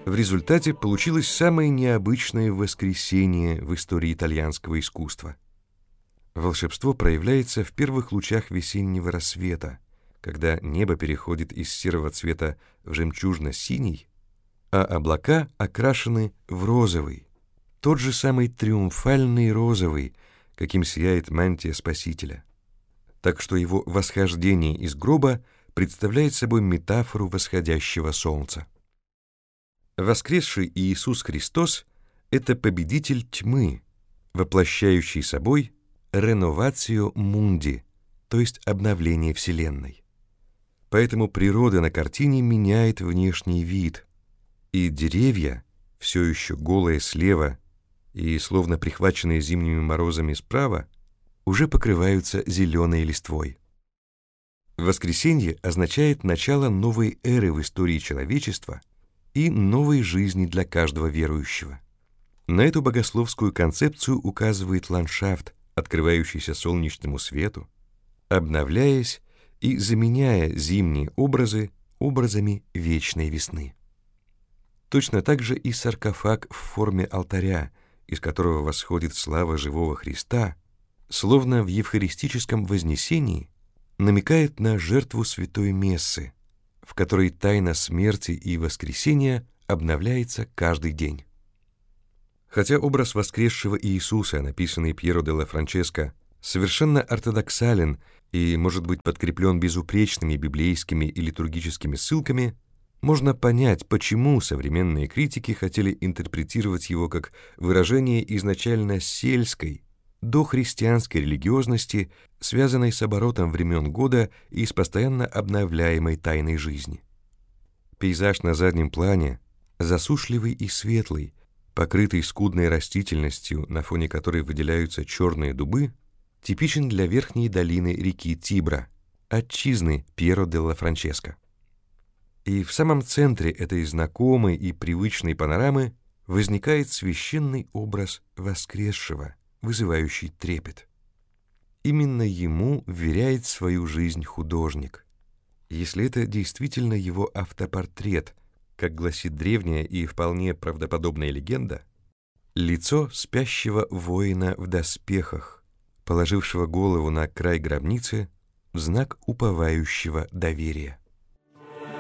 В результате получилось самое необычное воскресение в истории итальянского искусства. Волшебство проявляется в первых лучах весеннего рассвета, когда небо переходит из серого цвета в жемчужно-синий, а облака окрашены в розовый, тот же самый триумфальный розовый, каким сияет мантия Спасителя. Так что его восхождение из гроба представляет собой метафору восходящего солнца. Воскресший Иисус Христос — это победитель тьмы, воплощающий собой реновацио мунди, то есть обновление Вселенной. Поэтому природа на картине меняет внешний вид, и деревья, все еще голые слева и словно прихваченные зимними морозами справа, уже покрываются зеленой листвой. Воскресенье означает начало новой эры в истории человечества и новой жизни для каждого верующего. На эту богословскую концепцию указывает ландшафт, открывающийся солнечному свету, обновляясь и заменяя зимние образы образами вечной весны. Точно так же и саркофаг в форме алтаря, из которого восходит слава живого Христа, словно в евхаристическом вознесении, намекает на жертву святой мессы, в которой тайна смерти и воскресения обновляется каждый день. Хотя образ воскресшего Иисуса, написанный Пьеро делла Франческо, совершенно ортодоксален и может быть подкреплен безупречными библейскими и литургическими ссылками, можно понять, почему современные критики хотели интерпретировать его как выражение изначально сельской, дохристианской религиозности, связанной с оборотом времен года и с постоянно обновляемой тайной жизни. Пейзаж на заднем плане, засушливый и светлый, покрытый скудной растительностью, на фоне которой выделяются черные дубы, типичен для верхней долины реки Тибра, отчизны Пьеро делла Франческо. И в самом центре этой знакомой и привычной панорамы возникает священный образ воскресшего, вызывающий трепет. Именно ему вверяет свою жизнь художник. Если это действительно его автопортрет, как гласит древняя и вполне правдоподобная легенда, лицо спящего воина в доспехах, положившего голову на край гробницы в знак уповающего доверия.